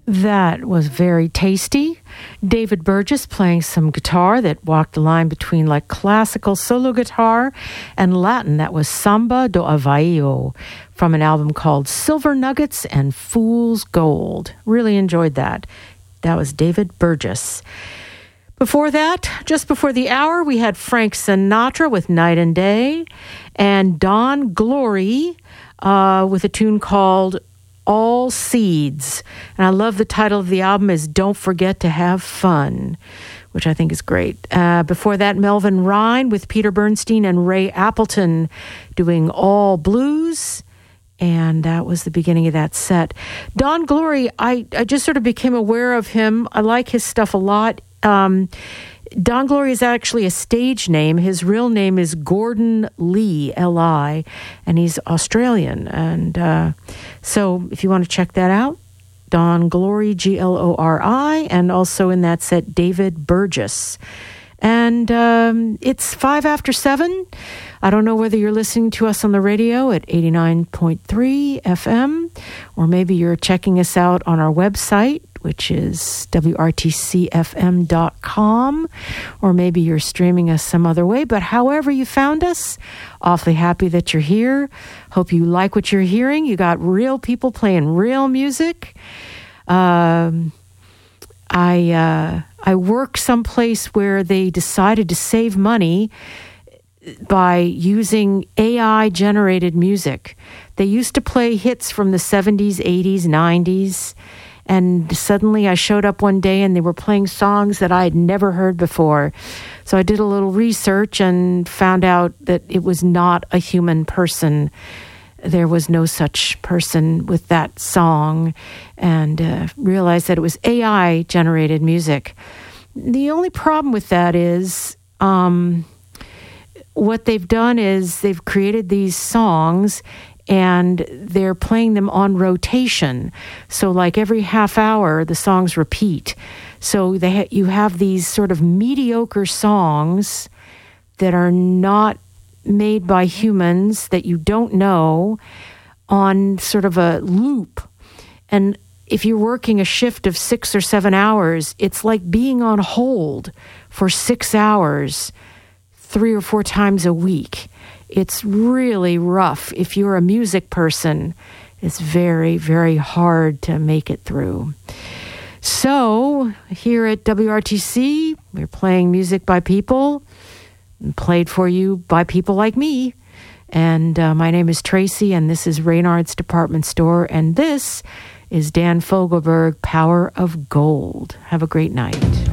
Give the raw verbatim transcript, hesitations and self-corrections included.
That was very tasty. David Burgess playing some guitar that walked the line between like classical solo guitar and Latin. That was Samba do Havaí from an album called Silver Nuggets and Fool's Gold. Really enjoyed that. That was David Burgess. Before that, just before the hour, we had Frank Sinatra with Night and Day and Don Glory uh, with a tune called All Seeds. And I love the title of the album is Don't Forget to Have Fun, which I think is great. Uh, before that, Melvin Rhine with Peter Bernstein and Ray Appleton doing All Blues. And that was the beginning of that set. Don Glory, I, I just sort of became aware of him. I like his stuff a lot. Um, Don Glory is actually a stage name. His real name is Gordon Lee, L I, and he's Australian. And uh, so if you want to check that out, Don Glory, G L O R I, and also in that set, David Burgess. And um, it's five after seven. I don't know whether you're listening to us on the radio at eighty-nine point three F M, or maybe you're checking us out on our website, which is W R T C F M dot com, or maybe you're streaming us some other way. But however you found us, awfully happy that you're here. Hope you like what you're hearing. You got real people playing real music. Um, I uh, I work someplace where they decided to save money by using A I-generated music. They used to play hits from the seventies, eighties, nineties, and suddenly I showed up one day and they were playing songs that I had never heard before. So I did a little research and found out that it was not a human person. There was no such person with that song, and uh, realized that it was A I-generated music. The only problem with that is um, what they've done is they've created these songs and they're playing them on rotation. So like every half hour, the songs repeat. So they ha- you have these sort of mediocre songs that are not made by humans that you don't know on sort of a loop. And if you're working a shift of six or seven hours, it's like being on hold for six hours, three or four times a week. It's really rough. If you're a music person, it's very, very hard to make it through. So here at W R T C, we're playing music by people, played for you by people like me. And uh, my name is Tracy, and this is Reynard's Department Store, and this is Dan Fogelberg, Power of Gold. Have a great night.